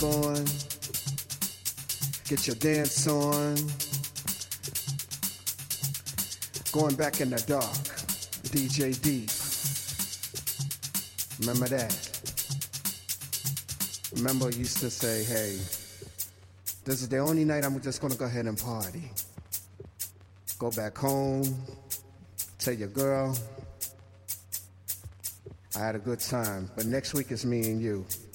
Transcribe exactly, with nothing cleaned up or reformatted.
on, get your dance on. Going back in the dark, D J Deep. Remember that? Remember I used to say, hey, this is the only night I'm just gonna go ahead and party. Go back home, tell your girl, I had a good time, but next week is me and you.